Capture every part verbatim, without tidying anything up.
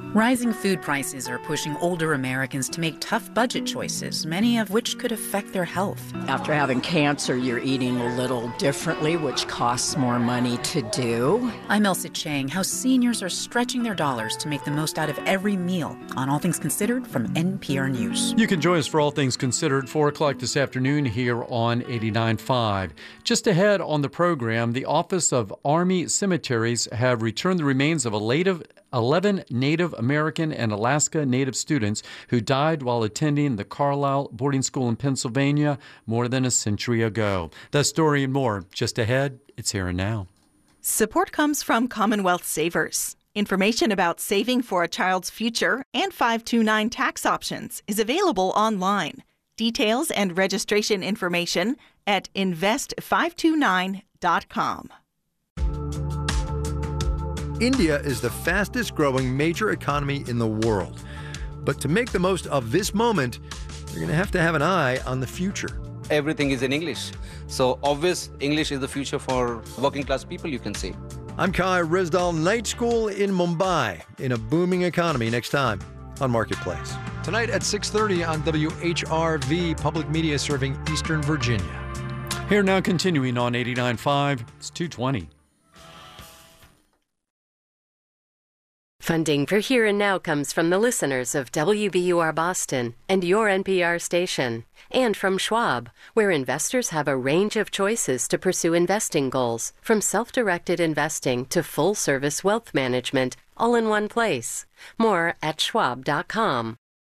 Rising food prices are pushing older Americans to make tough budget choices, many of which could affect their health. After having cancer, you're eating a little differently, which costs more money to do. I'm Elsa Chang. How seniors are stretching their dollars to make the most out of every meal on All Things Considered from N P R News. You can join us for All Things Considered, four o'clock this afternoon here on eighty-nine point five. Just ahead on the program, the Office of Army Cemeteries have returned the remains of a native eleven Native American and Alaska Native students who died while attending the Carlisle boarding school in Pennsylvania more than a century ago. That story and more just ahead. It's here and now. Support comes from Commonwealth Savers. Information about saving for a child's future and five two nine tax options is available online. Details and registration information at invest five two nine dot com. India is the fastest growing major economy in the world. But to make the most of this moment, you're going to have to have an eye on the future. Everything is in English. So obvious English is the future for working class people, you can say. I'm Kai Risdal, Night School in Mumbai, in a booming economy next time on Marketplace. Tonight at six thirty on W H R V, public media serving Eastern Virginia. Here now continuing on eighty-nine point five, it's two twenty. Funding for Here and Now comes from the listeners of W B U R Boston and your N P R station, and from Schwab, where investors have a range of choices to pursue investing goals, from self-directed investing to full-service wealth management, all in one place. More at schwab dot com.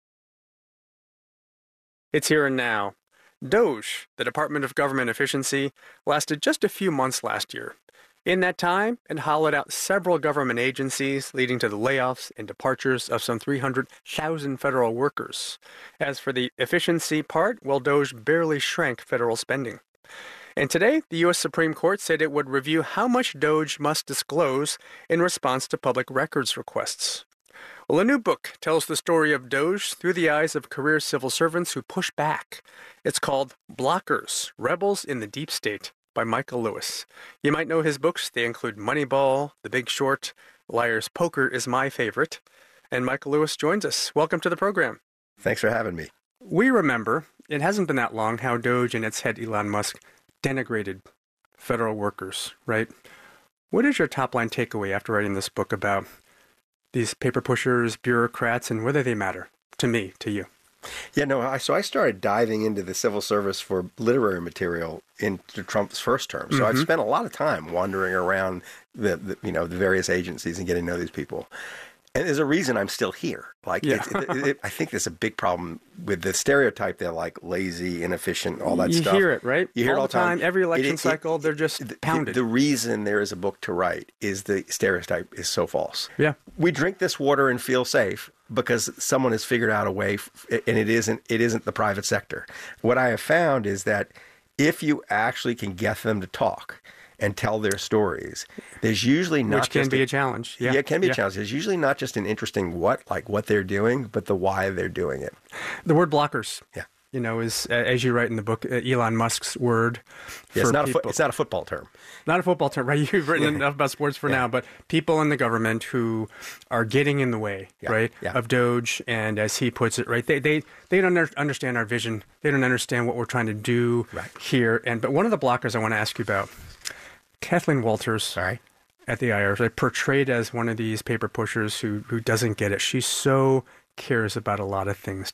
It's Here and Now. DOGE, the Department of Government Efficiency, lasted just a few months last year. In that time, it hollowed out several government agencies, leading to the layoffs and departures of some three hundred thousand federal workers. As for the efficiency part, well, DOGE barely shrank federal spending. And today, the U S Supreme Court said it would review how much DOGE must disclose in response to public records requests. Well, a new book tells the story of DOGE through the eyes of career civil servants who push back. It's called Blockers, Rebels in the Deep State, by Michael Lewis. You might know his books. They include Moneyball, The Big Short, Liar's Poker is my favorite. And Michael Lewis joins us. Welcome to the program. Thanks for having me. We remember, it hasn't been that long, how DOGE and its head Elon Musk denigrated federal workers, right? What is your top-line takeaway after writing this book about these paper pushers, bureaucrats, and whether they matter to me, to you? Yeah, no, I, so I started diving into the civil service for literary material into Trump's first term. So mm-hmm. I've spent a lot of time wandering around the, the, you know, the various agencies and getting to know these people. And there's a reason I'm still here. Like, yeah. it's, it, it, I think there's a big problem with the stereotype. They're like lazy, inefficient, all that you stuff. You hear it, right? You hear all it all the time. time. Every election it, it, cycle, it, they're just the, pounded. The, the reason there is a book to write is the stereotype is so false. Yeah. We drink this water and feel safe because someone has figured out a way, f- and it isn't it isn't the private sector. What I have found is that if you actually can get them to talk and tell their stories, there's usually not Which can just be a, a challenge. Yeah, yeah it can be yeah. a challenge. There's usually not just an interesting what, like what they're doing, but the why they're doing it. The word blockers. Yeah. You know, is, uh, as you write in the book, uh, Elon Musk's word yeah, for it's not people. A fo- it's not a football term. Not a football term, right? You've written yeah. enough about sports for yeah. now, but people in the government who are getting in the way, yeah. right, yeah. of DOGE, and as he puts it, right, they they, they don't under, understand our vision. They don't understand what we're trying to do right. here. And But one of the blockers I want to ask you about, Kathleen Walters right. at the I R S, right, portrayed as one of these paper pushers who, who doesn't get it. She so cares about a lot of things.